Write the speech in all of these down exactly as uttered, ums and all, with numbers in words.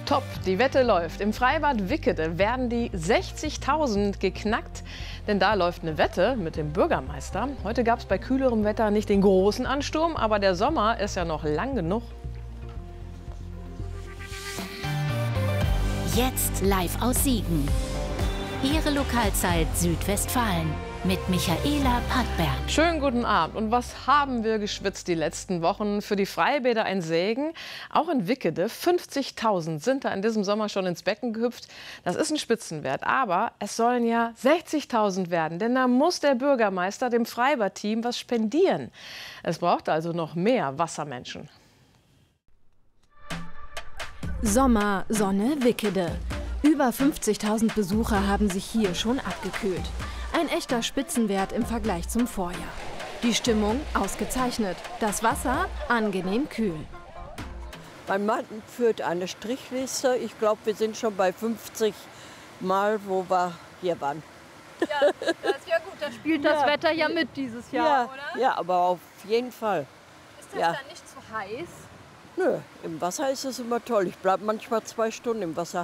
Top, die Wette läuft. Im Freibad Wickede werden die sechzigtausend geknackt. Denn da läuft eine Wette mit dem Bürgermeister. Heute gab es bei kühlerem Wetter nicht den großen Ansturm, aber der Sommer ist ja noch lang genug. Jetzt live aus Siegen. Ihre Lokalzeit Südwestfalen mit Michaela Pattberg. Schönen guten Abend. Und was haben wir geschwitzt die letzten Wochen? Für die Freibäder ein Segen. Auch in Wickede, fünfzigtausend sind da in diesem Sommer schon ins Becken gehüpft. Das ist ein Spitzenwert. Aber es sollen ja sechzigtausend werden. Denn da muss der Bürgermeister dem Freibadteam was spendieren. Es braucht also noch mehr Wassermenschen. Sommer, Sonne, Wickede. Über fünfzigtausend Besucher haben sich hier schon abgekühlt. Ein echter Spitzenwert im Vergleich zum Vorjahr. Die Stimmung ausgezeichnet, das Wasser angenehm kühl. Mein Mann führt eine Strichliste. Ich glaube, wir sind schon bei fünfzig Mal, wo wir hier waren. Ja, das ist ja gut. Da spielt das ja. Wetter ja mit dieses Jahr, ja, oder? Ja, aber auf jeden Fall. Ist das ja. dann nicht zu heiß? Nö, im Wasser ist es immer toll. Ich bleibe manchmal zwei Stunden im Wasser.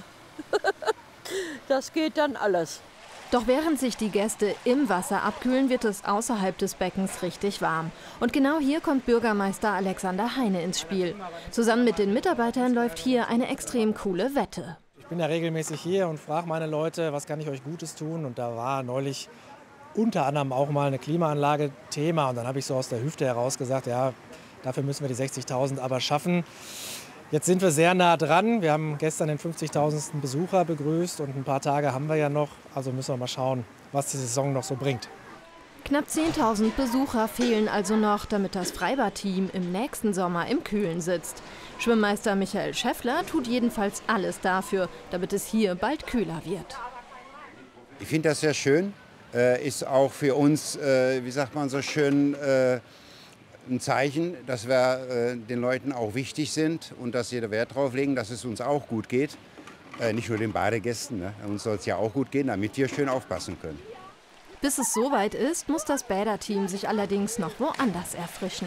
Das geht dann alles. Doch während sich die Gäste im Wasser abkühlen, wird es außerhalb des Beckens richtig warm. Und genau hier kommt Bürgermeister Alexander Heine ins Spiel. Zusammen mit den Mitarbeitern läuft hier eine extrem coole Wette. Ich bin ja regelmäßig hier und frage meine Leute, was kann ich euch Gutes tun? Und da war neulich unter anderem auch mal eine Klimaanlage Thema. Und dann habe ich so aus der Hüfte heraus gesagt, ja, dafür müssen wir die sechzigtausend aber schaffen. Jetzt sind wir sehr nah dran. Wir haben gestern den fünfzigtausendsten Besucher begrüßt und ein paar Tage haben wir ja noch. Also müssen wir mal schauen, was die Saison noch so bringt. Knapp zehntausend Besucher fehlen also noch, damit das Freibadteam im nächsten Sommer im Kühlen sitzt. Schwimmmeister Michael Schäffler tut jedenfalls alles dafür, damit es hier bald kühler wird. Ich finde das sehr schön. Äh, ist auch für uns, äh, wie sagt man so schön, äh, ein Zeichen, dass wir äh, den Leuten auch wichtig sind und dass sie da Wert drauf legen, dass es uns auch gut geht. Äh, nicht nur den Badegästen, ne? Uns soll es ja auch gut gehen, damit wir schön aufpassen können. Bis es soweit ist, muss das Bäderteam sich allerdings noch woanders erfrischen.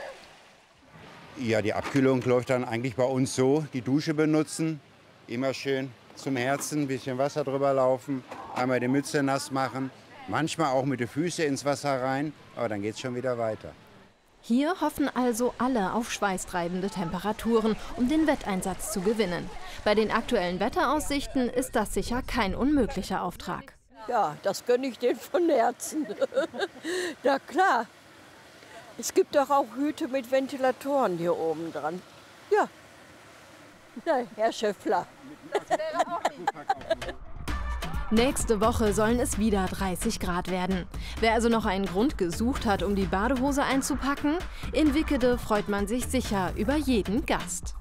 Ja, die Abkühlung läuft dann eigentlich bei uns so, die Dusche benutzen, immer schön zum Herzen, ein bisschen Wasser drüber laufen, einmal die Mütze nass machen, manchmal auch mit den Füßen ins Wasser rein, aber dann geht es schon wieder weiter. Hier hoffen also alle auf schweißtreibende Temperaturen, um den Wetteinsatz zu gewinnen. Bei den aktuellen Wetteraussichten ist das sicher kein unmöglicher Auftrag. Ja, das gönne ich denen von Herzen. Na klar. Es gibt doch auch Hüte mit Ventilatoren hier oben dran. Ja. Na, Herr Schäffler. Das wäre auch nicht. Nächste Woche sollen es wieder dreißig Grad werden. Wer also noch einen Grund gesucht hat, um die Badehose einzupacken, in Wickede freut man sich sicher über jeden Gast.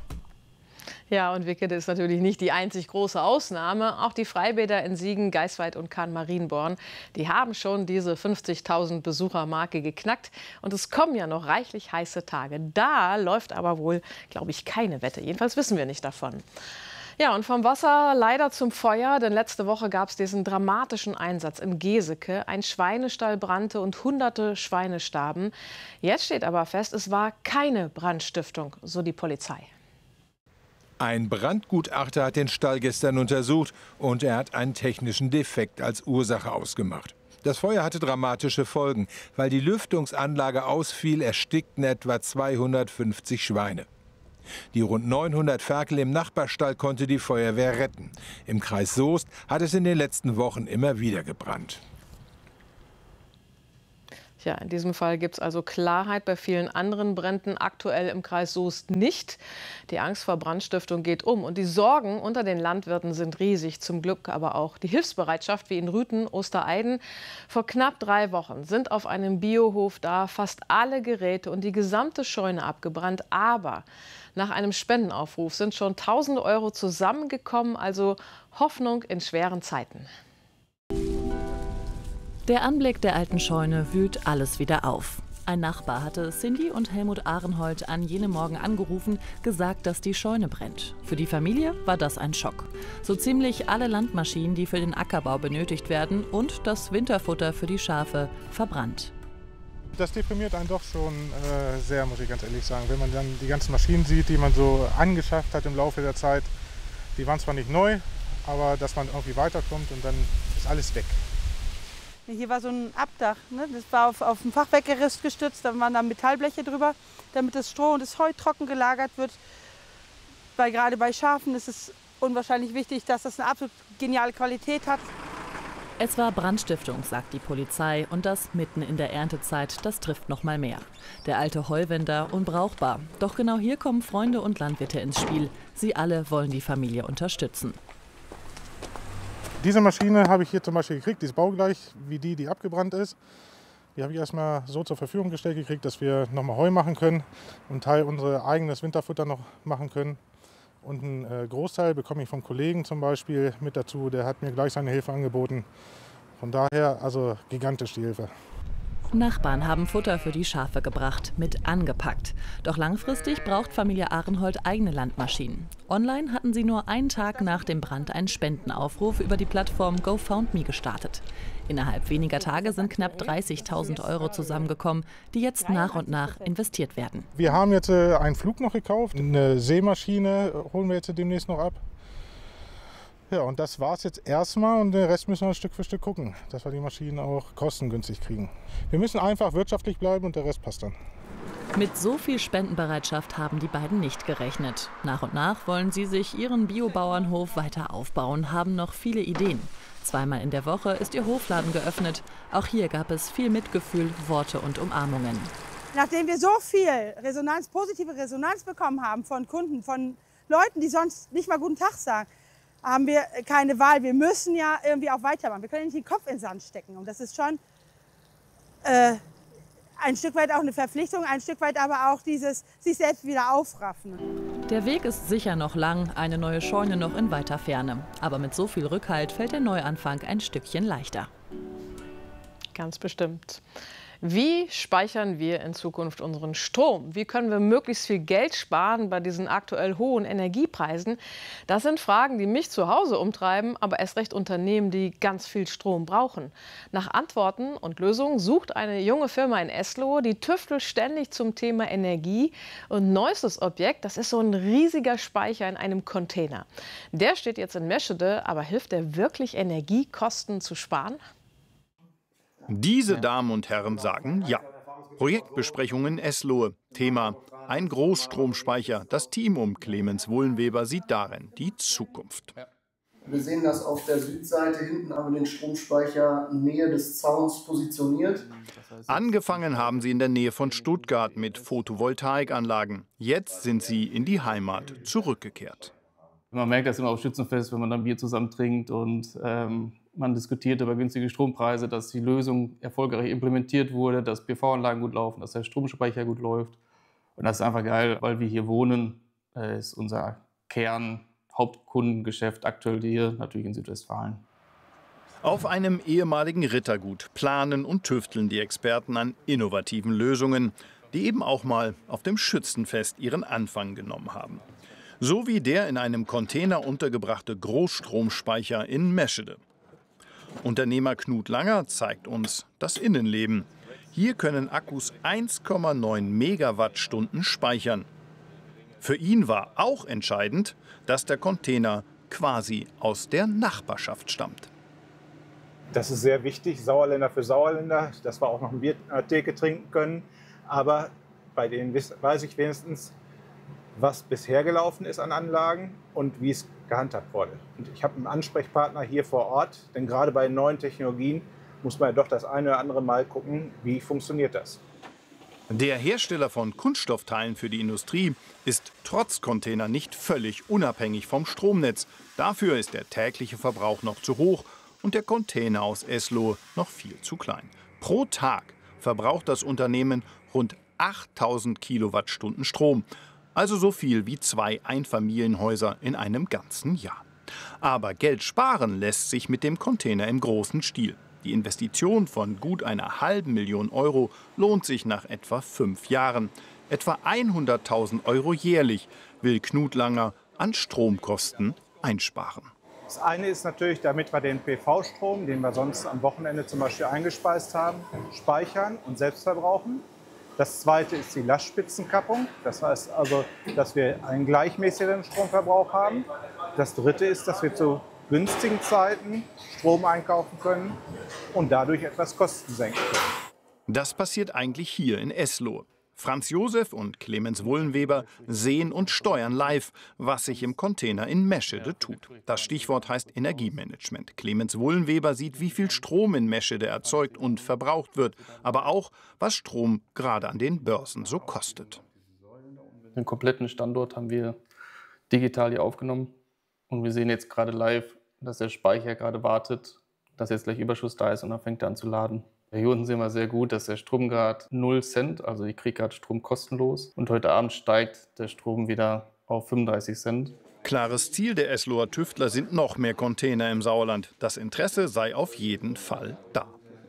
Ja, und Wickede ist natürlich nicht die einzig große Ausnahme. Auch die Freibäder in Siegen, Geisweid und Kahn-Marienborn, die haben schon diese fünfzigtausend Besucher-Marke geknackt. Und es kommen ja noch reichlich heiße Tage. Da läuft aber wohl, glaube ich, keine Wette. Jedenfalls wissen wir nicht davon. Ja, und vom Wasser leider zum Feuer, denn letzte Woche gab es diesen dramatischen Einsatz in Geseke. Ein Schweinestall brannte und hunderte Schweine starben. Jetzt steht aber fest, es war keine Brandstiftung, so die Polizei. Ein Brandgutachter hat den Stall gestern untersucht und er hat einen technischen Defekt als Ursache ausgemacht. Das Feuer hatte dramatische Folgen. Weil die Lüftungsanlage ausfiel, erstickten etwa zweihundertfünfzig Schweine. Die rund neunhundert Ferkel im Nachbarstall konnte die Feuerwehr retten. Im Kreis Soest hat es in den letzten Wochen immer wieder gebrannt. Ja, in diesem Fall gibt es also Klarheit. Bei vielen anderen Bränden aktuell im Kreis Soest nicht. Die Angst vor Brandstiftung geht um. Und die Sorgen unter den Landwirten sind riesig. Zum Glück aber auch die Hilfsbereitschaft, wie in Rüthen, Ostereiden. Vor knapp drei Wochen sind auf einem Biohof da fast alle Geräte und die gesamte Scheune abgebrannt. Aber nach einem Spendenaufruf sind schon tausende Euro zusammengekommen. Also Hoffnung in schweren Zeiten. Der Anblick der alten Scheune wühlt alles wieder auf. Ein Nachbar hatte Cindy und Helmut Ahrenhold an jenem Morgen angerufen, gesagt, dass die Scheune brennt. Für die Familie war das ein Schock. So ziemlich alle Landmaschinen, die für den Ackerbau benötigt werden, und das Winterfutter für die Schafe verbrannt. Das deprimiert einen doch schon äh, sehr, muss ich ganz ehrlich sagen. Wenn man dann die ganzen Maschinen sieht, die man so angeschafft hat im Laufe der Zeit, Die waren zwar nicht neu, aber dass man irgendwie weiterkommt und dann ist alles weg. Hier war so ein Abdach, ne? Das war auf, auf ein Fachwerkgerüst gestützt, da waren da Metallbleche drüber, damit das Stroh und das Heu trocken gelagert wird. Weil gerade bei Schafen ist es unwahrscheinlich wichtig, dass das eine absolut geniale Qualität hat. Es war Brandstiftung, sagt die Polizei, und das mitten in der Erntezeit, das trifft noch mal mehr. Der alte Heuwender unbrauchbar. Doch genau hier kommen Freunde und Landwirte ins Spiel. Sie alle wollen die Familie unterstützen. Diese Maschine habe ich hier zum Beispiel gekriegt, die ist baugleich wie die, die abgebrannt ist. Die habe ich erstmal so zur Verfügung gestellt gekriegt, dass wir nochmal Heu machen können und einen Teil unser eigenes Winterfutter noch machen können. Und einen Großteil bekomme ich vom Kollegen zum Beispiel mit dazu, der hat mir gleich seine Hilfe angeboten. Von daher also gigantisch die Hilfe. Nachbarn haben Futter für die Schafe gebracht, mit angepackt. Doch langfristig braucht Familie Ahrenhold eigene Landmaschinen. Online hatten sie nur einen Tag nach dem Brand einen Spendenaufruf über die Plattform GoFundMe gestartet. Innerhalb weniger Tage sind knapp dreißigtausend Euro zusammengekommen, die jetzt nach und nach investiert werden. Wir haben jetzt äh, einen Flug noch gekauft, eine Sämaschine holen wir jetzt demnächst noch ab. Ja, und das war es jetzt erstmal und den Rest müssen wir Stück für Stück gucken, dass wir die Maschinen auch kostengünstig kriegen. Wir müssen einfach wirtschaftlich bleiben und der Rest passt dann. Mit so viel Spendenbereitschaft haben die beiden nicht gerechnet. Nach und nach wollen sie sich ihren Biobauernhof weiter aufbauen, haben noch viele Ideen. Zweimal in der Woche ist ihr Hofladen geöffnet. Auch hier gab es viel Mitgefühl, Worte und Umarmungen. Nachdem wir so viel Resonanz, positive Resonanz bekommen haben von Kunden, von Leuten, die sonst nicht mal guten Tag sagen, haben wir keine Wahl. Wir müssen ja irgendwie auch weitermachen. Wir können nicht den Kopf in den Sand stecken. Und das ist schon äh, ein Stück weit auch eine Verpflichtung, ein Stück weit aber auch dieses sich selbst wieder aufraffen. Der Weg ist sicher noch lang, eine neue Scheune noch in weiter Ferne. Aber mit so viel Rückhalt fällt der Neuanfang ein Stückchen leichter. Ganz bestimmt. Wie speichern wir in Zukunft unseren Strom? Wie können wir möglichst viel Geld sparen bei diesen aktuell hohen Energiepreisen? Das sind Fragen, die mich zu Hause umtreiben, aber erst recht Unternehmen, die ganz viel Strom brauchen. Nach Antworten und Lösungen sucht eine junge Firma in Eslohe, die tüftelt ständig zum Thema Energie. Und neuestes Objekt, das ist so ein riesiger Speicher in einem Container. Der steht jetzt in Meschede, aber hilft der wirklich, Energiekosten zu sparen? Diese Damen und Herren sagen ja. Projektbesprechungen in Eslohe. Thema: ein Großstromspeicher. Das Team um Clemens Wohlenweber sieht darin die Zukunft. Wir sehen das auf der Südseite. Hinten haben wir den Stromspeicher in Nähe des Zauns positioniert. Angefangen haben sie in der Nähe von Stuttgart mit Photovoltaikanlagen. Jetzt sind sie in die Heimat zurückgekehrt. Man merkt das immer auf Schützenfest, wenn man dann Bier zusammen trinkt und ähm, man diskutiert über günstige Strompreise, dass die Lösung erfolgreich implementiert wurde, dass P V-Anlagen gut laufen, dass der Stromspeicher gut läuft. Und das ist einfach geil, weil wir hier wohnen, äh, ist unser Kern-Hauptkundengeschäft aktuell hier, natürlich in Südwestfalen. Auf einem ehemaligen Rittergut planen und tüfteln die Experten an innovativen Lösungen, die eben auch mal auf dem Schützenfest ihren Anfang genommen haben. So wie der in einem Container untergebrachte Großstromspeicher in Meschede. Unternehmer Knut Langer zeigt uns das Innenleben. Hier können Akkus eins Komma neun Megawattstunden speichern. Für ihn war auch entscheidend, dass der Container quasi aus der Nachbarschaft stammt. Das ist sehr wichtig, Sauerländer für Sauerländer, dass wir auch noch ein Bier an der Theke trinken können. Aber bei denen weiß ich wenigstens, was bisher gelaufen ist an Anlagen und wie es gehandhabt wurde. Und ich habe einen Ansprechpartner hier vor Ort, denn gerade bei neuen Technologien muss man ja doch das eine oder andere Mal gucken, wie funktioniert das. Der Hersteller von Kunststoffteilen für die Industrie ist trotz Container nicht völlig unabhängig vom Stromnetz. Dafür ist der tägliche Verbrauch noch zu hoch und der Container aus Eslohe noch viel zu klein. Pro Tag verbraucht das Unternehmen rund achttausend Kilowattstunden Strom. Also so viel wie zwei Einfamilienhäuser in einem ganzen Jahr. Aber Geld sparen lässt sich mit dem Container im großen Stil. Die Investition von gut einer halben Million Euro lohnt sich nach etwa fünf Jahren. Etwa hunderttausend Euro jährlich will Knut Langer an Stromkosten einsparen. Das eine ist natürlich, damit wir den P V-Strom, den wir sonst am Wochenende zum Beispiel eingespeist haben, speichern und selbst verbrauchen. Das zweite ist die Lastspitzenkappung. Das heißt also, dass wir einen gleichmäßigeren Stromverbrauch haben. Das dritte ist, dass wir zu günstigen Zeiten Strom einkaufen können und dadurch etwas Kosten senken können. Das passiert eigentlich hier in Eslohe. Franz Josef und Clemens Wullenweber sehen und steuern live, was sich im Container in Meschede tut. Das Stichwort heißt Energiemanagement. Clemens Wullenweber sieht, wie viel Strom in Meschede erzeugt und verbraucht wird, aber auch, was Strom gerade an den Börsen so kostet. Den kompletten Standort haben wir digital hier aufgenommen und wir sehen jetzt gerade live, dass der Speicher gerade wartet, dass jetzt gleich Überschuss da ist und dann fängt er an zu laden. Hier unten sehen wir sehr gut, dass der Strom gerade null Cent, also ich kriege gerade Strom kostenlos. Und heute Abend steigt der Strom wieder auf fünfunddreißig Cent. Klares Ziel der Esloher Tüftler sind noch mehr Container im Sauerland. Das Interesse sei auf jeden Fall da.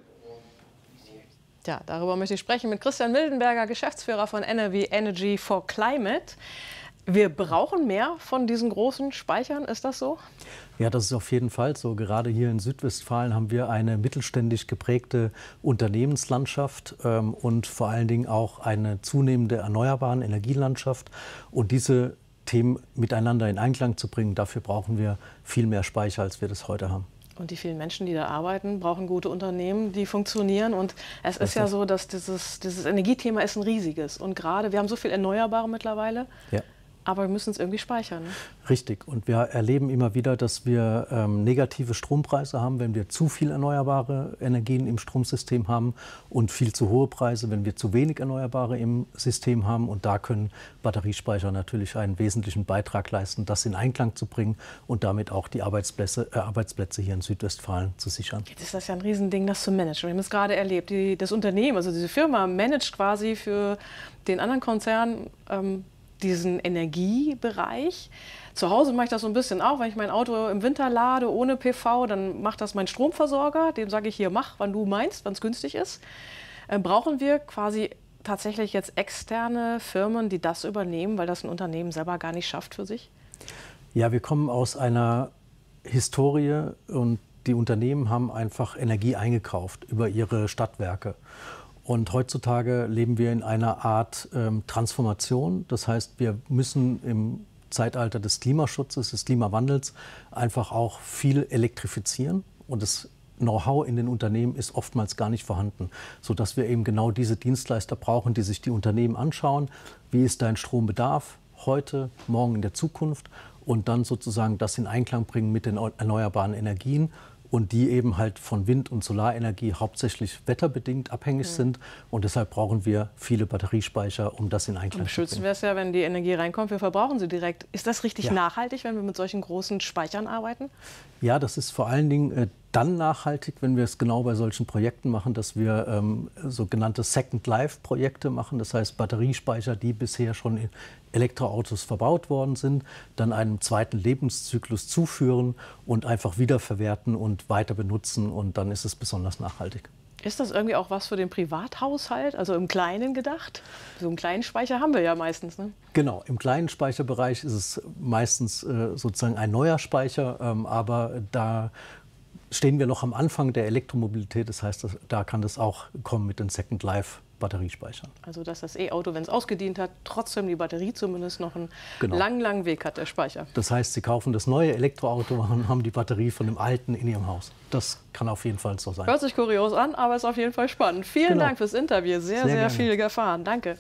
Ja, darüber möchte ich sprechen mit Christian Mildenberger, Geschäftsführer von N R W Energy for Climate. Wir brauchen mehr von diesen großen Speichern, ist das so? Ja, das ist auf jeden Fall so. Gerade hier in Südwestfalen haben wir eine mittelständisch geprägte Unternehmenslandschaft ähm, und vor allen Dingen auch eine zunehmende erneuerbare Energielandschaft. Und diese Themen miteinander in Einklang zu bringen, dafür brauchen wir viel mehr Speicher, als wir das heute haben. Und die vielen Menschen, die da arbeiten, brauchen gute Unternehmen, die funktionieren. Und es ist ja so, dass dieses, dieses Energiethema ist ein riesiges. Und gerade, wir haben so viel Erneuerbare mittlerweile. Ja. Aber wir müssen es irgendwie speichern. Ne? Richtig. Und wir erleben immer wieder, dass wir ähm, negative Strompreise haben, wenn wir zu viel erneuerbare Energien im Stromsystem haben und viel zu hohe Preise, wenn wir zu wenig Erneuerbare im System haben. Und da können Batteriespeicher natürlich einen wesentlichen Beitrag leisten, das in Einklang zu bringen und damit auch die Arbeitsplätze, äh, Arbeitsplätze hier in Südwestfalen zu sichern. Jetzt ist das ja ein Riesending, das zu managen. Wir haben es gerade erlebt. Die, das Unternehmen, also diese Firma, managt quasi für den anderen Konzern ähm, diesen Energiebereich. Zu Hause mache ich das so ein bisschen auch, wenn ich mein Auto im Winter lade ohne P V, dann macht das mein Stromversorger. Dem sage ich hier, mach, wann du meinst, wann es günstig ist. Äh, brauchen wir quasi tatsächlich jetzt externe Firmen, die das übernehmen, weil das ein Unternehmen selber gar nicht schafft für sich? Ja, wir kommen aus einer Historie und die Unternehmen haben einfach Energie eingekauft über ihre Stadtwerke. Und heutzutage leben wir in einer Art ähm, Transformation. Das heißt, wir müssen im Zeitalter des Klimaschutzes, des Klimawandels einfach auch viel elektrifizieren. Und das Know-how in den Unternehmen ist oftmals gar nicht vorhanden, sodass wir eben genau diese Dienstleister brauchen, die sich die Unternehmen anschauen. Wie ist dein Strombedarf heute, morgen, in der Zukunft? Und dann sozusagen das in Einklang bringen mit den erneuerbaren Energien. Und die eben halt von Wind- und Solarenergie hauptsächlich wetterbedingt abhängig mhm. sind. Und deshalb brauchen wir viele Batteriespeicher, um das in Einklang zu bringen. Am schönsten wäre es ja, wenn die Energie reinkommt, wir verbrauchen sie direkt. Ist das richtig ja. nachhaltig, wenn wir mit solchen großen Speichern arbeiten? Ja, das ist vor allen Dingen äh, dann nachhaltig, wenn wir es genau bei solchen Projekten machen, dass wir ähm, sogenannte Second-Life-Projekte machen. Das heißt Batteriespeicher, die bisher schon in Elektroautos verbaut worden sind, dann einem zweiten Lebenszyklus zuführen und einfach wiederverwerten und weiter benutzen. Und dann ist es besonders nachhaltig. Ist das irgendwie auch was für den Privathaushalt, also im Kleinen gedacht? So einen kleinen Speicher haben wir ja meistens, ne? Genau, im kleinen Speicherbereich ist es meistens äh, sozusagen ein neuer Speicher, ähm, aber da stehen wir noch am Anfang der Elektromobilität. Das heißt, da kann das auch kommen mit den Second-Life-Batteriespeichern. Also dass das E-Auto, wenn es ausgedient hat, trotzdem die Batterie zumindest noch einen genau. langen, langen Weg hat, der Speicher. Das heißt, Sie kaufen das neue Elektroauto und haben die Batterie von dem alten in Ihrem Haus. Das kann auf jeden Fall so sein. Hört sich kurios an, aber ist auf jeden Fall spannend. Vielen genau. Dank fürs Interview. Sehr, sehr, sehr viel erfahren. Danke.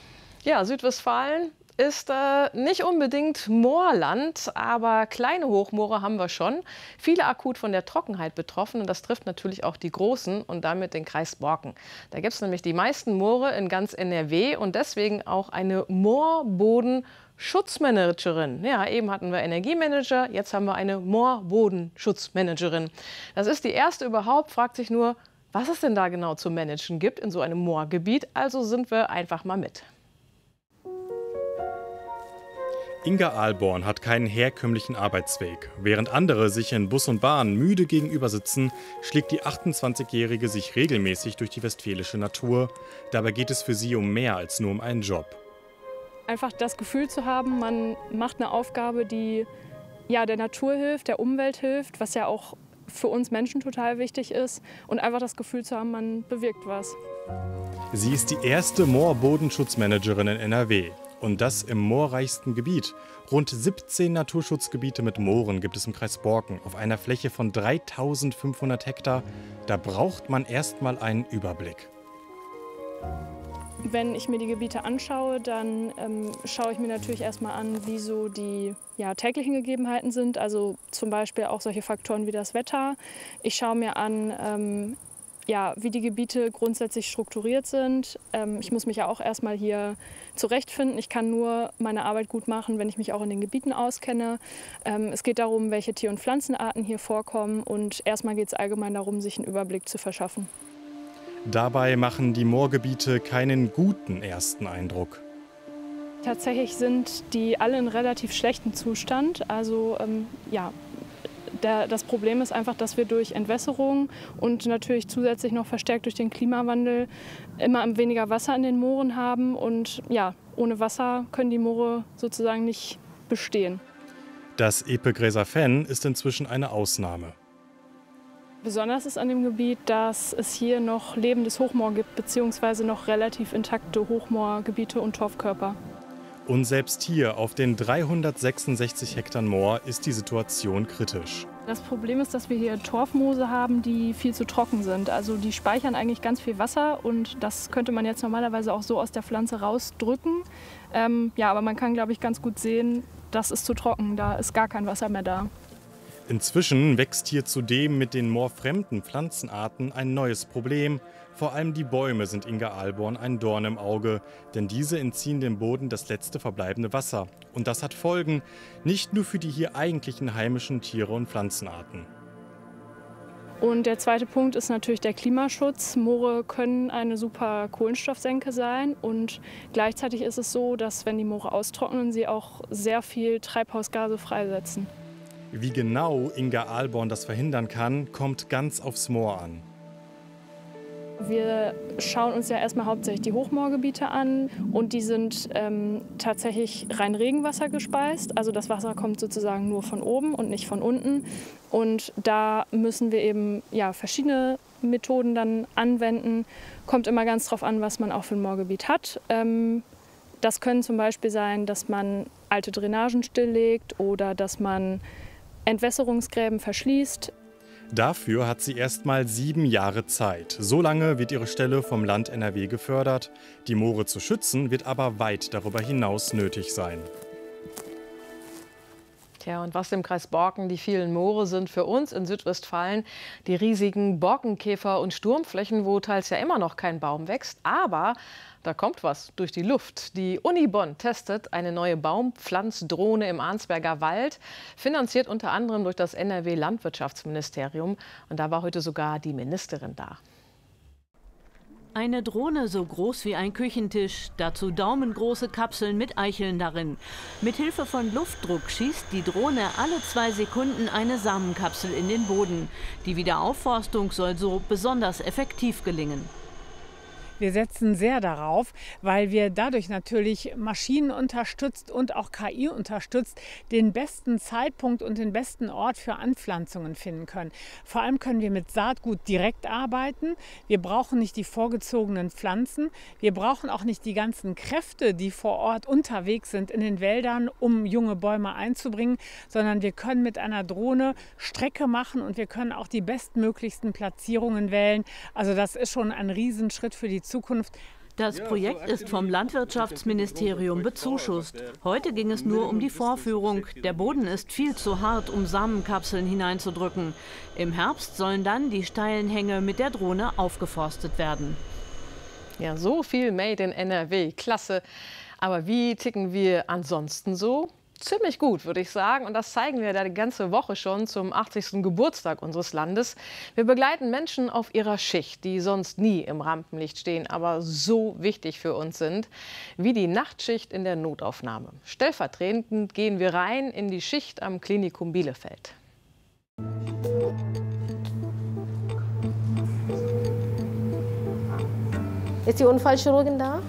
Ja, Südwestfalen ist äh, nicht unbedingt Moorland, aber kleine Hochmoore haben wir schon. Viele akut von der Trockenheit betroffen und das trifft natürlich auch die großen und damit den Kreis Borken. Da gibt es nämlich die meisten Moore in ganz N R W und deswegen auch eine Moorbodenschutzmanagerin. Ja, eben hatten wir Energiemanager, jetzt haben wir eine Moorbodenschutzmanagerin. Das ist die erste überhaupt, fragt sich nur, was es denn da genau zu managen gibt in so einem Moorgebiet. Also sind wir einfach mal mit. Inga Ahlborn hat keinen herkömmlichen Arbeitsweg. Während andere sich in Bus und Bahn müde gegenüber sitzen, schlägt die achtundzwanzigjährige sich regelmäßig durch die westfälische Natur. Dabei geht es für sie um mehr als nur um einen Job. Einfach das Gefühl zu haben, man macht eine Aufgabe, die ja, der Natur hilft, der Umwelt hilft, was ja auch für uns Menschen total wichtig ist. Und einfach das Gefühl zu haben, man bewirkt was. Sie ist die erste Moorbodenschutzmanagerin in N R W. Und das im moorreichsten Gebiet. Rund siebzehn Naturschutzgebiete mit Mooren gibt es im Kreis Borken auf einer Fläche von dreitausendfünfhundert Hektar. Da braucht man erst mal einen Überblick. Wenn ich mir die Gebiete anschaue, dann ähm, schaue ich mir natürlich erstmal an, wie so die ja, täglichen Gegebenheiten sind. Also zum Beispiel auch solche Faktoren wie das Wetter. Ich schaue mir an, ähm, ja, wie die Gebiete grundsätzlich strukturiert sind. Ähm, ich muss mich ja auch erstmal hier zurechtfinden. Ich kann nur meine Arbeit gut machen, wenn ich mich auch in den Gebieten auskenne. Ähm, es geht darum, welche Tier- und Pflanzenarten hier vorkommen. Und erstmal geht es allgemein darum, sich einen Überblick zu verschaffen. Dabei machen die Moorgebiete keinen guten ersten Eindruck. Tatsächlich sind die alle in relativ schlechtem Zustand. Also ähm, ja, der, das Problem ist einfach, dass wir durch Entwässerung und natürlich zusätzlich noch verstärkt durch den Klimawandel immer weniger Wasser in den Mooren haben. Und ja, ohne Wasser können die Moore sozusagen nicht bestehen. Das Epegräser-Fenn ist inzwischen eine Ausnahme. Besonders ist an dem Gebiet, dass es hier noch lebendes Hochmoor gibt, beziehungsweise noch relativ intakte Hochmoorgebiete und Torfkörper. Und selbst hier auf den dreihundertsechsundsechzig Hektar Moor ist die Situation kritisch. Das Problem ist, dass wir hier Torfmoose haben, die viel zu trocken sind. Also die speichern eigentlich ganz viel Wasser und das könnte man jetzt normalerweise auch so aus der Pflanze rausdrücken. Ähm, ja, aber man kann, glaube ich, ganz gut sehen, das ist zu trocken, da ist gar kein Wasser mehr da. Inzwischen wächst hier zudem mit den moorfremden Pflanzenarten ein neues Problem. Vor allem die Bäume sind Inga Ahlborn ein Dorn im Auge, denn diese entziehen dem Boden das letzte verbleibende Wasser. Und das hat Folgen, nicht nur für die hier eigentlichen heimischen Tiere und Pflanzenarten. Und der zweite Punkt ist natürlich der Klimaschutz. Moore können eine super Kohlenstoffsenke sein und gleichzeitig ist es so, dass wenn die Moore austrocknen, sie auch sehr viel Treibhausgase freisetzen. Wie genau Inga Ahlborn das verhindern kann, kommt ganz aufs Moor an. Wir schauen uns ja erstmal hauptsächlich die Hochmoorgebiete an und die sind ähm, tatsächlich rein Regenwasser gespeist. Also das Wasser kommt sozusagen nur von oben und nicht von unten. Und da müssen wir eben ja, verschiedene Methoden dann anwenden. Kommt immer ganz drauf an, was man auch für ein Moorgebiet hat. Ähm, das können zum Beispiel sein, dass man alte Drainagen stilllegt oder dass man Entwässerungsgräben verschließt. Dafür hat sie erst mal sieben Jahre Zeit. So lange wird ihre Stelle vom Land N R W gefördert. Die Moore zu schützen wird aber weit darüber hinaus nötig sein. Tja, und was im Kreis Borken die vielen Moore sind für uns in Südwestfalen, die riesigen Borkenkäfer- und Sturmflächen, wo teils ja immer noch kein Baum wächst. Aber da kommt was durch die Luft. Die Uni Bonn testet eine neue Baumpflanzdrohne im Arnsberger Wald, finanziert unter anderem durch das N R W-Landwirtschaftsministerium. Und da war heute sogar die Ministerin da. Eine Drohne so groß wie ein Küchentisch, dazu daumengroße Kapseln mit Eicheln darin. Mit Hilfe von Luftdruck schießt die Drohne alle zwei Sekunden eine Samenkapsel in den Boden. Die Wiederaufforstung soll so besonders effektiv gelingen. Wir setzen sehr darauf, weil wir dadurch natürlich Maschinen unterstützt und auch K I unterstützt, den besten Zeitpunkt und den besten Ort für Anpflanzungen finden können. Vor allem können wir mit Saatgut direkt arbeiten. Wir brauchen nicht die vorgezogenen Pflanzen. Wir brauchen auch nicht die ganzen Kräfte, die vor Ort unterwegs sind in den Wäldern, um junge Bäume einzubringen, sondern wir können mit einer Drohne Strecke machen und wir können auch die bestmöglichsten Platzierungen wählen. Also das ist schon ein Riesenschritt für die Zukunft. Zukunft. Das Projekt ist vom Landwirtschaftsministerium bezuschusst. Heute ging es nur um die Vorführung. Der Boden ist viel zu hart, um Samenkapseln hineinzudrücken. Im Herbst sollen dann die steilen Hänge mit der Drohne aufgeforstet werden. Ja, so viel Made in N R W. Klasse. Aber wie ticken wir ansonsten so? Ziemlich gut, würde ich sagen. Und das zeigen wir da die ganze Woche schon zum achtzigsten Geburtstag unseres Landes. Wir begleiten Menschen auf ihrer Schicht, die sonst nie im Rampenlicht stehen, aber so wichtig für uns sind, wie die Nachtschicht in der Notaufnahme. Stellvertretend gehen wir rein in die Schicht am Klinikum Bielefeld. Ist die Unfallchirurgin da?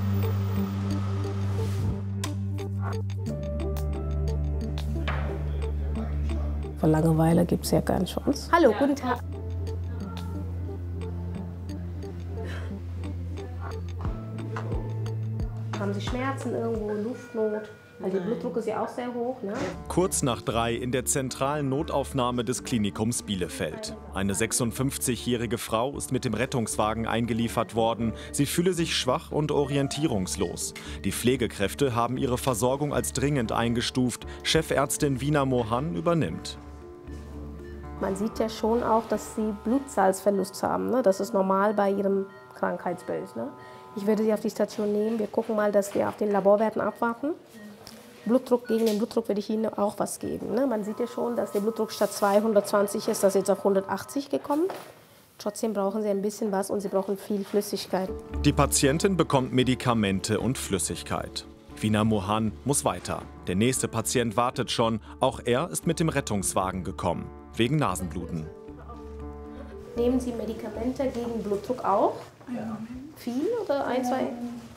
Vor Langeweile gibt es ja keine Chance. Hallo, guten Tag. haben sie Schmerzen irgendwo, Luftnot. Weil der Blutdruck ist ja auch sehr hoch. Ne? Kurz nach drei in der zentralen Notaufnahme des Klinikums Bielefeld. Eine sechsundfünfzigjährige Frau ist mit dem Rettungswagen eingeliefert worden. Sie fühle sich schwach und orientierungslos. Die Pflegekräfte haben ihre Versorgung als dringend eingestuft. Chefärztin Wina Mohan übernimmt. Man sieht ja schon auch, dass sie Blutsalzverlust haben. Ne? Das ist normal bei ihrem Krankheitsbild. Ne? Ich würde sie auf die Station nehmen. Wir gucken mal, dass wir auf den Laborwerten abwarten. Blutdruck, gegen den Blutdruck würde ich Ihnen auch was geben. Ne? Man sieht ja schon, dass der Blutdruck statt zweihundertzwanzig ist, das ist jetzt auf hundertachtzig gekommen. Trotzdem brauchen Sie ein bisschen was und Sie brauchen viel Flüssigkeit. Die Patientin bekommt Medikamente und Flüssigkeit. Wina Mohan muss weiter. Der nächste Patient wartet schon. Auch er ist mit dem Rettungswagen gekommen, wegen Nasenbluten. Nehmen Sie Medikamente gegen Blutdruck auch? Viel oder ein, zwei?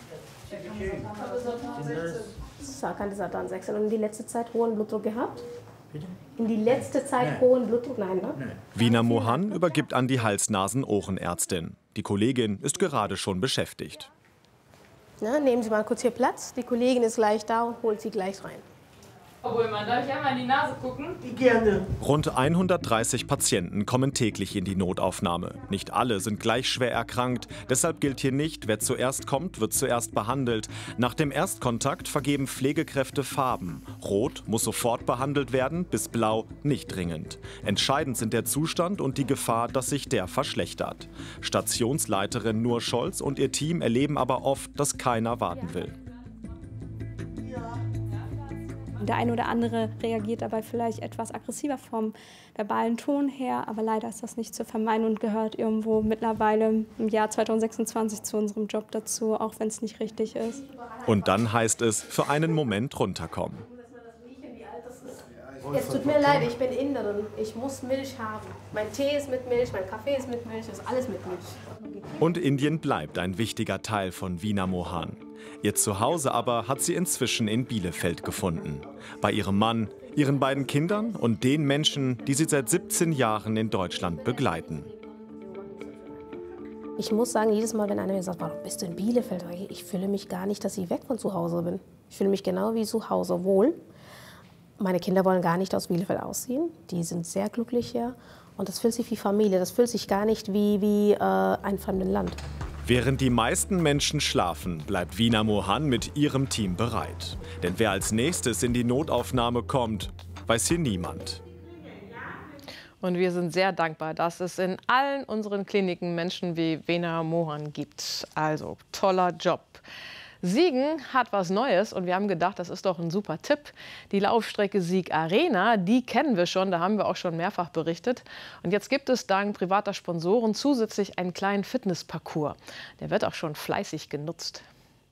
Sarkandisatan sechs. Und in die letzte Zeit hohen Blutdruck gehabt? In die letzte Zeit Nein. hohen Blutdruck? Nein, ne? Wina Mohan übergibt an die Hals-Nasen-Ohrenärztin. Die Kollegin ist gerade schon beschäftigt. Na, nehmen Sie mal kurz hier Platz. Die Kollegin ist gleich da und holt Sie gleich rein. Obwohl, man darf ich einmal in die Nase gucken? Gerne. Rund hundertdreißig Patienten kommen täglich in die Notaufnahme. Nicht alle sind gleich schwer erkrankt. Deshalb gilt hier nicht, wer zuerst kommt, wird zuerst behandelt. Nach dem Erstkontakt vergeben Pflegekräfte Farben. Rot muss sofort behandelt werden, bis blau nicht dringend. Entscheidend sind der Zustand und die Gefahr, dass sich der verschlechtert. Stationsleiterin Nur Scholz und ihr Team erleben aber oft, dass keiner warten will. Der eine oder andere reagiert dabei vielleicht etwas aggressiver vom verbalen Ton her, aber leider ist das nicht zu vermeiden und gehört irgendwo mittlerweile im Jahr zweitausendsechsundzwanzig zu unserem Job dazu, auch wenn es nicht richtig ist. Und dann heißt es, für einen Moment runterkommen. Es tut mir leid, ich bin Inderin. Ich muss Milch haben. Mein Tee ist mit Milch, mein Kaffee ist mit Milch, ist alles mit Milch. Und Indien bleibt ein wichtiger Teil von Wina Mohan. Ihr Zuhause aber hat sie inzwischen in Bielefeld gefunden. Bei ihrem Mann, ihren beiden Kindern und den Menschen, die sie seit siebzehn Jahren in Deutschland begleiten. Ich muss sagen, jedes Mal, wenn einer mir sagt, warum bist du in Bielefeld? Ich fühle mich gar nicht, dass ich weg von zu Hause bin. Ich fühle mich genau wie zu Hause wohl. Meine Kinder wollen gar nicht aus Bielefeld ausziehen. Die sind sehr glücklich hier. Und das fühlt sich wie Familie. Das fühlt sich gar nicht wie, wie äh, ein fremdes Land. Während die meisten Menschen schlafen, bleibt Wina Mohan mit ihrem Team bereit. Denn wer als nächstes in die Notaufnahme kommt, weiß hier niemand. Und wir sind sehr dankbar, dass es in allen unseren Kliniken Menschen wie Wina Mohan gibt. Also toller Job. Siegen hat was Neues und wir haben gedacht, das ist doch ein super Tipp. Die Laufstrecke Sieg Arena, die kennen wir schon, da haben wir auch schon mehrfach berichtet. Und jetzt gibt es dank privater Sponsoren zusätzlich einen kleinen Fitnessparcours. Der wird auch schon fleißig genutzt.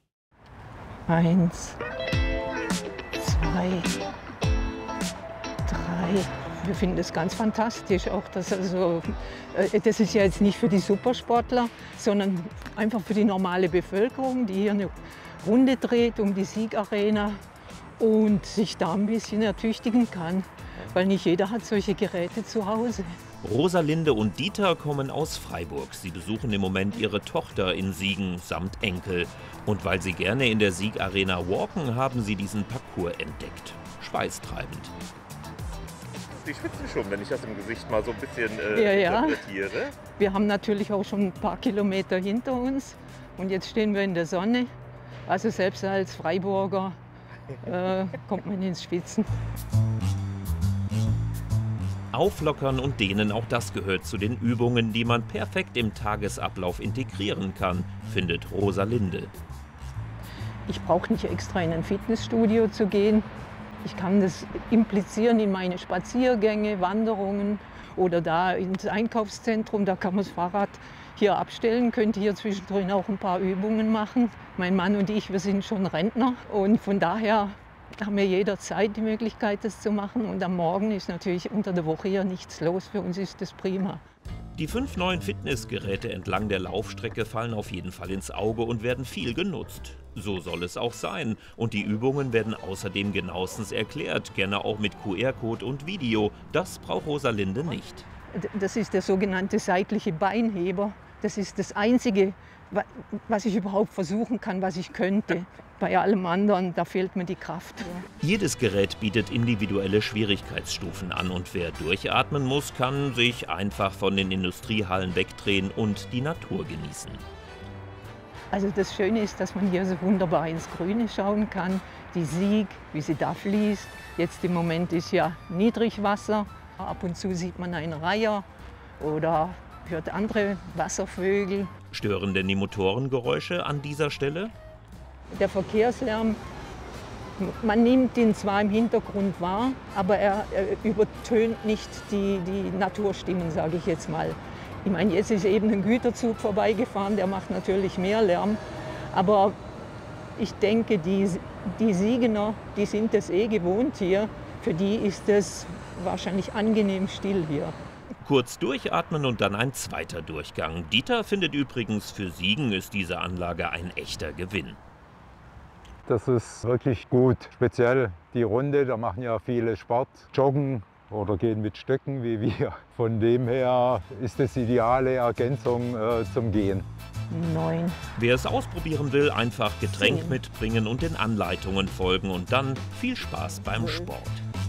Eins, zwei, drei. Wir finden es ganz fantastisch, auch dass also, das ist ja jetzt nicht für die Supersportler, sondern einfach für die normale Bevölkerung, die hier eine Runde dreht um die Siegarena und sich da ein bisschen ertüchtigen kann, weil nicht jeder hat solche Geräte zu Hause. Rosalinde und Dieter kommen aus Freiburg. Sie besuchen im Moment ihre Tochter in Siegen samt Enkel. Und weil sie gerne in der Siegarena walken, haben sie diesen Parcours entdeckt. Schweißtreibend. Ich schwitze schon, wenn ich das im Gesicht mal so ein bisschen äh, ja, ja. interpretiere. Wir haben natürlich auch schon ein paar Kilometer hinter uns und jetzt stehen wir in der Sonne. Also selbst als Freiburger äh, kommt man ins Schwitzen. Auflockern und dehnen, auch das gehört zu den Übungen, die man perfekt im Tagesablauf integrieren kann, findet Rosalinde. Ich brauche nicht extra in ein Fitnessstudio zu gehen. Ich kann das implizieren in meine Spaziergänge, Wanderungen oder da ins Einkaufszentrum. Da kann man das Fahrrad hier abstellen, könnte hier zwischendrin auch ein paar Übungen machen. Mein Mann und ich, wir sind schon Rentner und von daher haben wir jederzeit die Möglichkeit, das zu machen. Und am Morgen ist natürlich unter der Woche hier nichts los. Für uns ist das prima. Die fünf neuen Fitnessgeräte entlang der Laufstrecke fallen auf jeden Fall ins Auge und werden viel genutzt. So soll es auch sein. Und die Übungen werden außerdem genauestens erklärt, gerne auch mit Q R-Code und Video. Das braucht Rosalinde nicht. Das ist der sogenannte seitliche Beinheber. Das ist das Einzige, was ich überhaupt versuchen kann, was ich könnte. Bei allem anderen, da fehlt mir die Kraft. Jedes Gerät bietet individuelle Schwierigkeitsstufen an und wer durchatmen muss, kann sich einfach von den Industriehallen wegdrehen und die Natur genießen. Also das Schöne ist, dass man hier so wunderbar ins Grüne schauen kann. Die Sieg, wie sie da fließt. Jetzt im Moment ist ja Niedrigwasser. Ab und zu sieht man einen Reiher oder hört andere Wasservögel. Stören denn die Motorengeräusche an dieser Stelle? Der Verkehrslärm, man nimmt ihn zwar im Hintergrund wahr, aber er, er übertönt nicht die, die Naturstimmen, sage ich jetzt mal. Ich meine, jetzt ist eben ein Güterzug vorbeigefahren, der macht natürlich mehr Lärm. Aber ich denke, die, die Siegener, die sind es eh gewohnt hier. Für die ist es wahrscheinlich angenehm still hier. Kurz durchatmen und dann ein zweiter Durchgang. Dieter findet übrigens, für Siegen ist diese Anlage ein echter Gewinn. Das ist wirklich gut. Speziell die Runde, da machen ja viele Sport, joggen oder gehen mit Stöcken wie wir. Von dem her ist das ideale Ergänzung äh, zum Gehen. Neun. Wer es ausprobieren will, einfach Getränk Zehn. mitbringen und den Anleitungen folgen und dann viel Spaß beim Sport.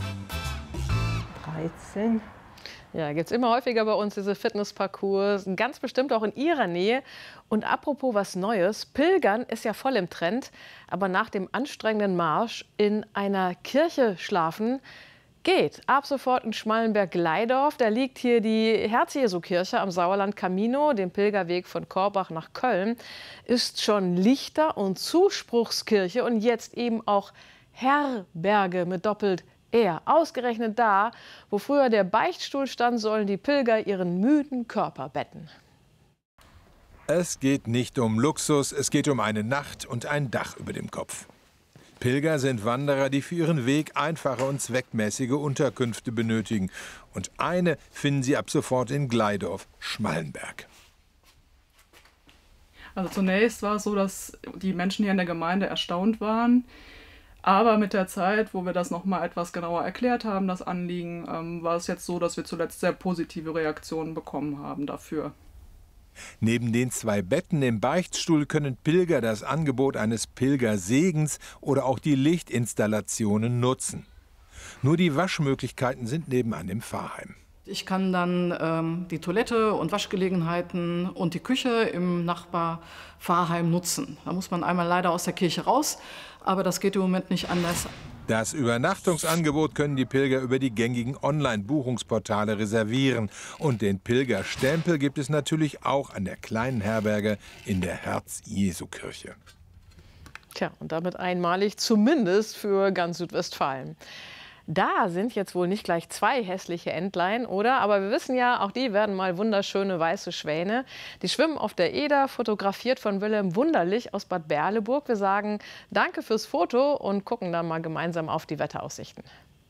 dreizehn. Ja, gibt es immer häufiger bei uns diese Fitnessparcours, ganz bestimmt auch in Ihrer Nähe. Und apropos was Neues, Pilgern ist ja voll im Trend, aber nach dem anstrengenden Marsch in einer Kirche schlafen geht. Ab sofort in Schmallenberg-Gleidorf, da liegt hier die Herz-Jesu-Kirche am Sauerland-Camino, dem Pilgerweg von Korbach nach Köln, ist schon Lichter- und Zuspruchskirche und jetzt eben auch Herberge mit doppelt Er. Ausgerechnet da, wo früher der Beichtstuhl stand, sollen die Pilger ihren müden Körper betten. Es geht nicht um Luxus, es geht um eine Nacht und ein Dach über dem Kopf. Pilger sind Wanderer, die für ihren Weg einfache und zweckmäßige Unterkünfte benötigen. Und eine finden sie ab sofort in Gleidorf, Schmallenberg. Also zunächst war es so, dass die Menschen hier in der Gemeinde erstaunt waren. Aber mit der Zeit, wo wir das noch mal etwas genauer erklärt haben, das Anliegen, ähm, war es jetzt so, dass wir zuletzt sehr positive Reaktionen bekommen haben dafür. Neben den zwei Betten im Beichtstuhl können Pilger das Angebot eines Pilgersegens oder auch die Lichtinstallationen nutzen. Nur die Waschmöglichkeiten sind nebenan im Pfarrheim. Ich kann dann ähm, die Toilette und Waschgelegenheiten und die Küche im Nachbarpfarrheim nutzen. Da muss man einmal leider aus der Kirche raus, aber das geht im Moment nicht anders. Das Übernachtungsangebot können die Pilger über die gängigen Online-Buchungsportale reservieren. Und den Pilgerstempel gibt es natürlich auch an der kleinen Herberge in der Herz-Jesu-Kirche. Tja, und damit einmalig zumindest für ganz Südwestfalen. Da sind jetzt wohl nicht gleich zwei hässliche Entlein, oder? Aber wir wissen ja, auch die werden mal wunderschöne weiße Schwäne. Die schwimmen auf der Eder, fotografiert von Wilhelm Wunderlich aus Bad Berleburg. Wir sagen danke fürs Foto und gucken dann mal gemeinsam auf die Wetteraussichten.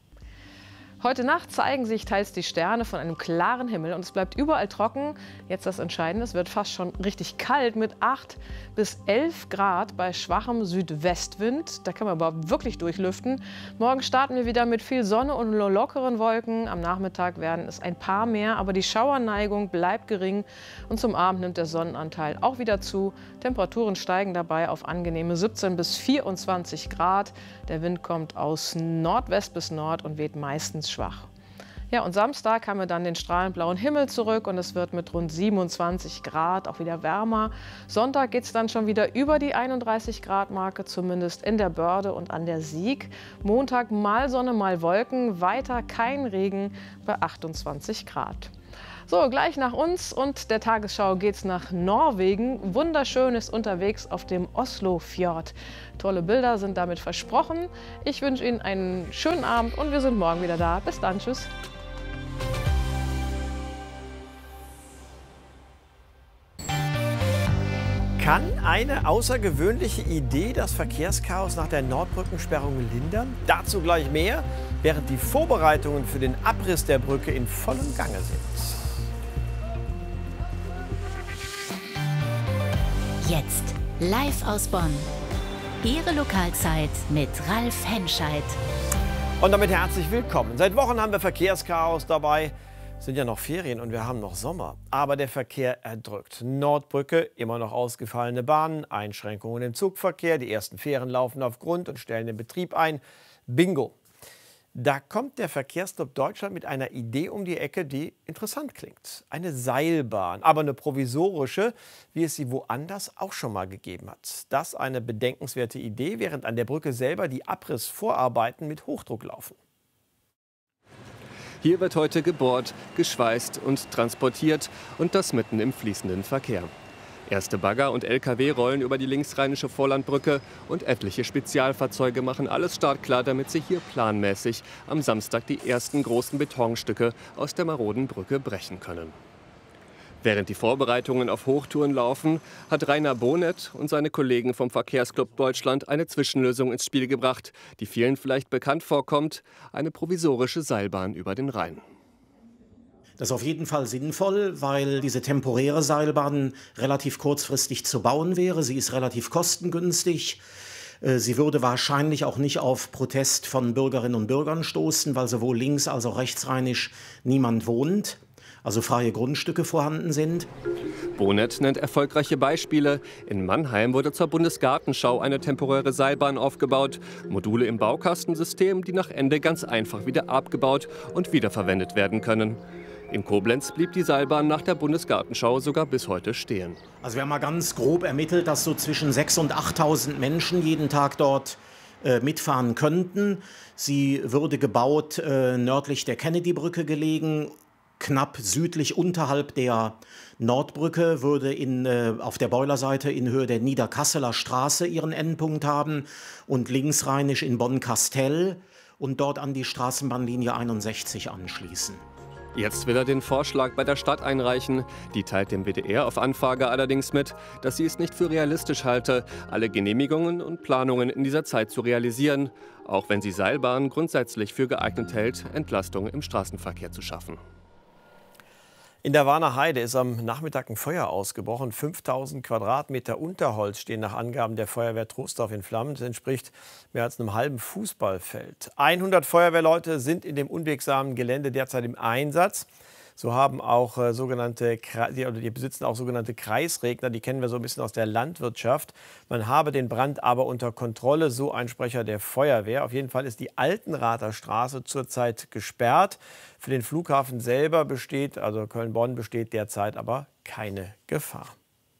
Heute Nacht zeigen sich teils die Sterne von einem klaren Himmel und es bleibt überall trocken. Jetzt das Entscheidende, es wird fast schon richtig kalt mit acht bis elf Grad bei schwachem Südwestwind. Da kann man aber wirklich durchlüften. Morgen starten wir wieder mit viel Sonne und nur lockeren Wolken. Am Nachmittag werden es ein paar mehr, aber die Schauerneigung bleibt gering. Und zum Abend nimmt der Sonnenanteil auch wieder zu. Temperaturen steigen dabei auf angenehme siebzehn bis vierundzwanzig Grad. Der Wind kommt aus Nordwest bis Nord und weht meistens schwach. Ja, und Samstag haben wir dann den strahlend blauen Himmel zurück und es wird mit rund siebenundzwanzig Grad auch wieder wärmer. Sonntag geht es dann schon wieder über die einunddreißig Grad Marke, zumindest in der Börde und an der Sieg. Montag mal Sonne, mal Wolken, weiter kein Regen bei achtundzwanzig Grad. So, gleich nach uns und der Tagesschau geht's nach Norwegen. Wunderschön ist unterwegs auf dem Oslofjord. Tolle Bilder sind damit versprochen. Ich wünsche Ihnen einen schönen Abend und wir sind morgen wieder da. Bis dann, tschüss. Kann eine außergewöhnliche Idee das Verkehrschaos nach der Nordbrückensperrung lindern? Dazu gleich mehr, während die Vorbereitungen für den Abriss der Brücke in vollem Gange sind. Jetzt live aus Bonn. Ihre Lokalzeit mit Ralf Henscheid. Und damit herzlich willkommen. Seit Wochen haben wir Verkehrschaos dabei. Es sind ja noch Ferien und wir haben noch Sommer. Aber der Verkehr erdrückt. Nordbrücke, immer noch ausgefallene Bahnen, Einschränkungen im Zugverkehr. Die ersten Fähren laufen auf Grund und stellen den Betrieb ein. Bingo. Da kommt der Verkehrsclub Deutschland mit einer Idee um die Ecke, die interessant klingt. Eine Seilbahn, aber eine provisorische, wie es sie woanders auch schon mal gegeben hat. Das eine bedenkenswerte Idee, während an der Brücke selber die Abrissvorarbeiten mit Hochdruck laufen. Hier wird heute gebohrt, geschweißt und transportiert und das mitten im fließenden Verkehr. Erste Bagger und L K W rollen über die linksrheinische Vorlandbrücke und etliche Spezialfahrzeuge machen alles startklar, damit sie hier planmäßig am Samstag die ersten großen Betonstücke aus der maroden Brücke brechen können. Während die Vorbereitungen auf Hochtouren laufen, hat Rainer Bonet und seine Kollegen vom Verkehrsclub Deutschland eine Zwischenlösung ins Spiel gebracht, die vielen vielleicht bekannt vorkommt: eine provisorische Seilbahn über den Rhein. Das ist auf jeden Fall sinnvoll, weil diese temporäre Seilbahn relativ kurzfristig zu bauen wäre. Sie ist relativ kostengünstig. Sie würde wahrscheinlich auch nicht auf Protest von Bürgerinnen und Bürgern stoßen, weil sowohl links- als auch rechtsrheinisch niemand wohnt, also freie Grundstücke vorhanden sind. Bonet nennt erfolgreiche Beispiele. In Mannheim wurde zur Bundesgartenschau eine temporäre Seilbahn aufgebaut. Module im Baukastensystem, die nach Ende ganz einfach wieder abgebaut und wiederverwendet werden können. In Koblenz blieb die Seilbahn nach der Bundesgartenschau sogar bis heute stehen. Also wir haben mal ganz grob ermittelt, dass so zwischen sechstausend und achttausend Menschen jeden Tag dort äh, mitfahren könnten. Sie würde gebaut äh, nördlich der Kennedy-Brücke gelegen, knapp südlich unterhalb der Nordbrücke, würde in, äh, auf der Boilerseite in Höhe der Niederkasseler Straße ihren Endpunkt haben und linksrheinisch in Bonn-Kastell und dort an die Straßenbahnlinie einundsechzig anschließen. Jetzt will er den Vorschlag bei der Stadt einreichen. Die teilt dem W D R auf Anfrage allerdings mit, dass sie es nicht für realistisch halte, alle Genehmigungen und Planungen in dieser Zeit zu realisieren, auch wenn sie Seilbahnen grundsätzlich für geeignet hält, Entlastung im Straßenverkehr zu schaffen. In der Warner Heide ist am Nachmittag ein Feuer ausgebrochen. fünftausend Quadratmeter Unterholz stehen nach Angaben der Feuerwehr Troisdorf in Flammen. Das entspricht mehr als einem halben Fußballfeld. hundert Feuerwehrleute sind in dem unwegsamen Gelände derzeit im Einsatz. So haben auch äh, sogenannte, die, die besitzen auch sogenannte Kreisregner, die kennen wir so ein bisschen aus der Landwirtschaft. Man habe den Brand aber unter Kontrolle, so ein Sprecher der Feuerwehr. Auf jeden Fall ist die Altenrather Straße zurzeit gesperrt. Für den Flughafen selber besteht, also Köln-Bonn, besteht derzeit aber keine Gefahr.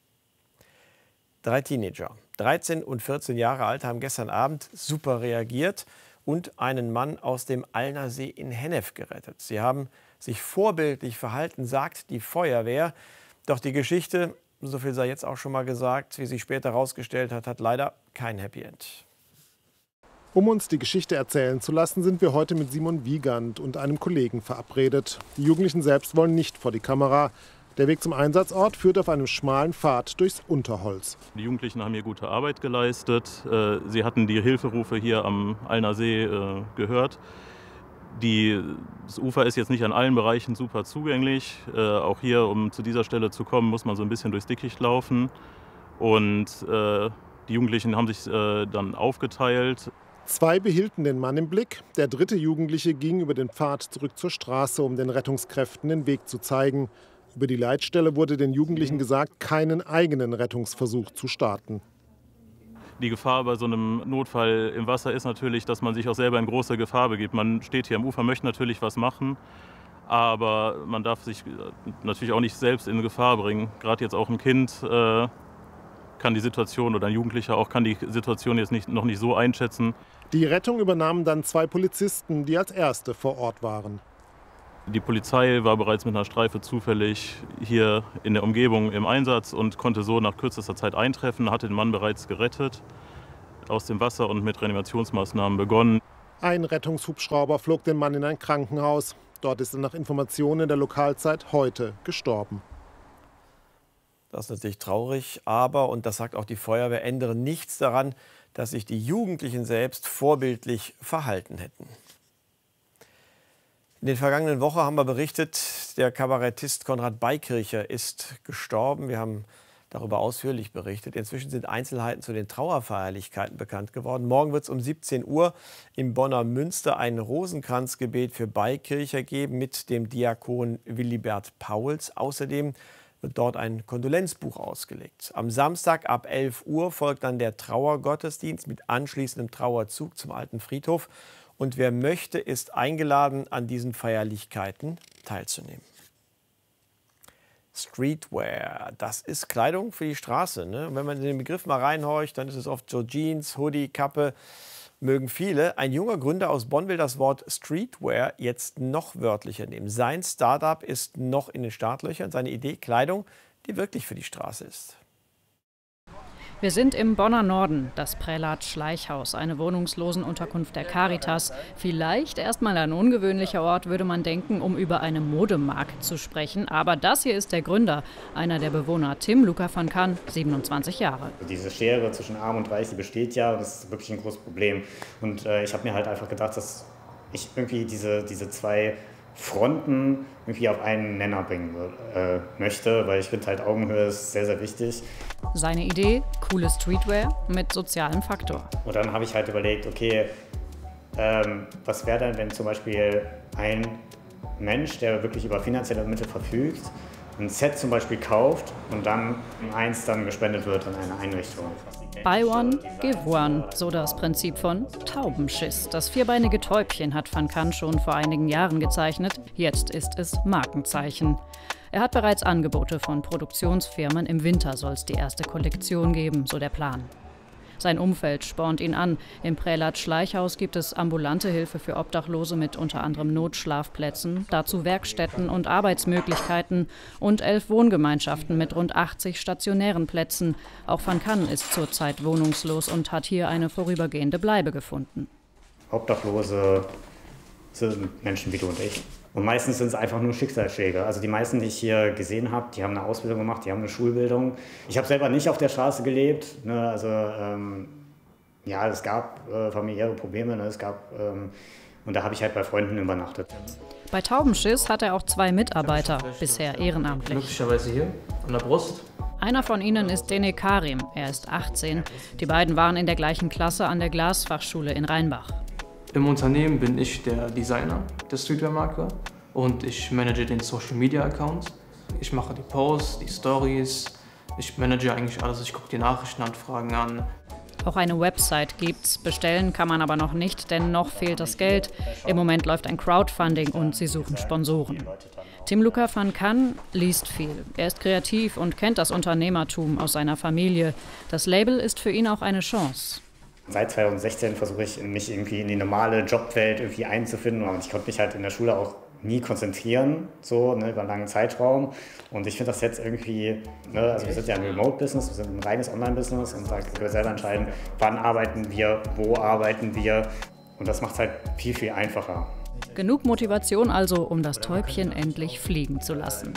Drei Teenager, dreizehn und vierzehn Jahre alt, haben gestern Abend super reagiert und einen Mann aus dem Allner See in Hennef gerettet. Sie haben sich vorbildlich verhalten, sagt die Feuerwehr. Doch die Geschichte, so viel sei jetzt auch schon mal gesagt, wie sich später herausgestellt hat, hat leider kein Happy End. Um uns die Geschichte erzählen zu lassen, sind wir heute mit Simon Wiegand und einem Kollegen verabredet. Die Jugendlichen selbst wollen nicht vor die Kamera. Der Weg zum Einsatzort führt auf einem schmalen Pfad durchs Unterholz. Die Jugendlichen haben hier gute Arbeit geleistet. Sie hatten die Hilferufe hier am Allner See gehört. Die, das Ufer ist jetzt nicht an allen Bereichen super zugänglich. Äh, auch hier, um zu dieser Stelle zu kommen, muss man so ein bisschen durchs Dickicht laufen. Und äh, die Jugendlichen haben sich äh, dann aufgeteilt. Zwei behielten den Mann im Blick. Der dritte Jugendliche ging über den Pfad zurück zur Straße, um den Rettungskräften den Weg zu zeigen. Über die Leitstelle wurde den Jugendlichen gesagt, keinen eigenen Rettungsversuch zu starten. Die Gefahr bei so einem Notfall im Wasser ist natürlich, dass man sich auch selber in große Gefahr begibt. Man steht hier am Ufer, möchte natürlich was machen, aber man darf sich natürlich auch nicht selbst in Gefahr bringen. Gerade jetzt auch ein Kind äh, kann die Situation, oder ein Jugendlicher auch, kann die Situation jetzt nicht, noch nicht so einschätzen. Die Rettung übernahmen dann zwei Polizisten, die als Erste vor Ort waren. Die Polizei war bereits mit einer Streife zufällig hier in der Umgebung im Einsatz und konnte so nach kürzester Zeit eintreffen, hatte den Mann bereits gerettet, aus dem Wasser und mit Reanimationsmaßnahmen begonnen. Ein Rettungshubschrauber flog den Mann in ein Krankenhaus. Dort ist er nach Informationen der Lokalzeit heute gestorben. Das ist natürlich traurig, aber, und das sagt auch die Feuerwehr, ändere nichts daran, dass sich die Jugendlichen selbst vorbildlich verhalten hätten. In den vergangenen Wochen haben wir berichtet, der Kabarettist Konrad Beikircher ist gestorben. Wir haben darüber ausführlich berichtet. Inzwischen sind Einzelheiten zu den Trauerfeierlichkeiten bekannt geworden. Morgen wird es um siebzehn Uhr im Bonner Münster ein Rosenkranzgebet für Beikircher geben mit dem Diakon Willibert Pauls. Außerdem wird dort ein Kondolenzbuch ausgelegt. Am Samstag ab elf Uhr folgt dann der Trauergottesdienst mit anschließendem Trauerzug zum Alten Friedhof. Und wer möchte, ist eingeladen, an diesen Feierlichkeiten teilzunehmen. Streetwear, das ist Kleidung für die Straße. Ne? Und wenn man in den Begriff mal reinhorcht, dann ist es oft so Jeans, Hoodie, Kappe, mögen viele. Ein junger Gründer aus Bonn will das Wort Streetwear jetzt noch wörtlicher nehmen. Sein Startup ist noch in den Startlöchern. Seine Idee, Kleidung, die wirklich für die Straße ist. Wir sind im Bonner Norden, das Prälat Schleichhaus, eine Wohnungslosenunterkunft der Caritas. Vielleicht erstmal ein ungewöhnlicher Ort, würde man denken, um über eine Modemarke zu sprechen. Aber das hier ist der Gründer, einer der Bewohner, Tim Luca van Kann, siebenundzwanzig Jahre. Diese Schere zwischen Arm und Reich, die besteht ja, und das ist wirklich ein großes Problem. Und äh, ich habe mir halt einfach gedacht, dass ich irgendwie diese, diese zwei Fronten irgendwie auf einen Nenner bringen äh, möchte, weil ich finde halt Augenhöhe ist sehr, sehr wichtig. Seine Idee, coole Streetwear mit sozialem Faktor. Und dann habe ich halt überlegt, okay, ähm, was wäre denn, wenn zum Beispiel ein Mensch, der wirklich über finanzielle Mittel verfügt, ein Set zum Beispiel kauft und dann eins dann gespendet wird an eine Einrichtung. Buy one, give one, so das Prinzip von Taubenschiss. Das vierbeinige Täubchen hat Van Kann schon vor einigen Jahren gezeichnet. Jetzt ist es Markenzeichen. Er hat bereits Angebote von Produktionsfirmen. Im Winter soll es die erste Kollektion geben, so der Plan. Sein Umfeld spornt ihn an. Im Prälat Schleichhaus gibt es ambulante Hilfe für Obdachlose mit unter anderem Notschlafplätzen, dazu Werkstätten und Arbeitsmöglichkeiten und elf Wohngemeinschaften mit rund achtzig stationären Plätzen. Auch Van Kann ist zurzeit wohnungslos und hat hier eine vorübergehende Bleibe gefunden. Obdachlose sind Menschen wie du und ich. Und meistens sind es einfach nur Schicksalsschläge. Also die meisten, die ich hier gesehen habe, die haben eine Ausbildung gemacht, die haben eine Schulbildung. Ich habe selber nicht auf der Straße gelebt. Ne? Also ähm, ja, es gab äh, familiäre Probleme. Ne? Es gab ähm, und da habe ich halt bei Freunden übernachtet. Bei Taubenschiss hat er auch zwei Mitarbeiter, bisher ehrenamtlich. Möglicherweise hier an der Brust. Einer von ihnen ist Dene Karim. Er ist achtzehn. Die beiden waren in der gleichen Klasse an der Glasfachschule in Rheinbach. Im Unternehmen bin ich der Designer der Streetwear-Marke und ich manage den Social-Media-Account. Ich mache die Posts, die Stories, ich manage eigentlich alles, ich gucke die Nachrichtenanfragen an. Auch eine Website gibt's, bestellen kann man aber noch nicht, denn noch fehlt das Geld. Im Moment läuft ein Crowdfunding und sie suchen Sponsoren. Tim Luca van Kann liest viel. Er ist kreativ und kennt das Unternehmertum aus seiner Familie. Das Label ist für ihn auch eine Chance. Seit zweitausendsechzehn versuche ich, mich irgendwie in die normale Jobwelt irgendwie einzufinden. Und ich konnte mich halt in der Schule auch nie konzentrieren, so ne, über einen langen Zeitraum. Und ich finde das jetzt irgendwie, ne, also wir sind ja ein Remote-Business, wir sind ein reines Online-Business und da können wir selber entscheiden, wann arbeiten wir, wo arbeiten wir. Und das macht es halt viel, viel einfacher. Genug Motivation also, um das Täubchen endlich fliegen zu lassen.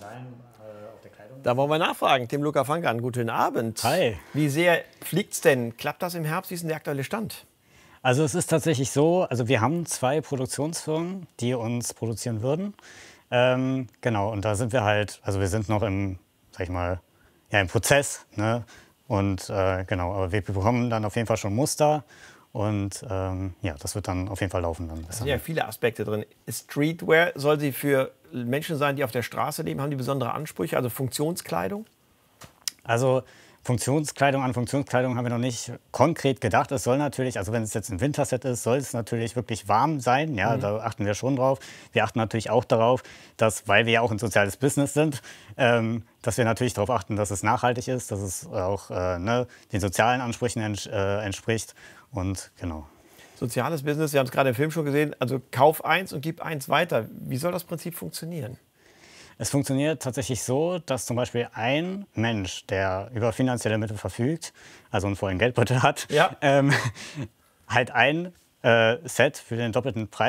Da wollen wir nachfragen. Tim Luca van Kann, guten Abend. Hi. Wie sehr fliegt's denn? Klappt das im Herbst? Wie ist denn der aktuelle Stand? Also es ist tatsächlich so, also wir haben zwei Produktionsfirmen, die uns produzieren würden. Ähm, genau, und da sind wir halt, also wir sind noch im, sag ich mal, ja, im Prozess. Ne? Und äh, genau, aber wir bekommen dann auf jeden Fall schon Muster. Und ähm, ja, das wird dann auf jeden Fall laufen. Dann. Es sind ja viele Aspekte drin. Streetwear, soll sie für Menschen sein, die auf der Straße leben? Haben die besondere Ansprüche, also Funktionskleidung? Also Funktionskleidung an Funktionskleidung haben wir noch nicht konkret gedacht. Es soll natürlich, also wenn es jetzt ein Winterset ist, soll es natürlich wirklich warm sein. Ja, mhm. Da achten wir schon drauf. Wir achten natürlich auch darauf, dass, weil wir ja auch ein soziales Business sind, ähm, dass wir natürlich darauf achten, dass es nachhaltig ist, dass es auch äh, ne, den sozialen Ansprüchen ents äh, entspricht. Und genau. Soziales Business, Sie haben es gerade im Film schon gesehen, also kauf eins und gib eins weiter. Wie soll das Prinzip funktionieren? Es funktioniert tatsächlich so, dass zum Beispiel ein Mensch, der über finanzielle Mittel verfügt, also einen vollen Geldbeutel hat, ja. ähm, halt ein äh, Set für den doppelten Preis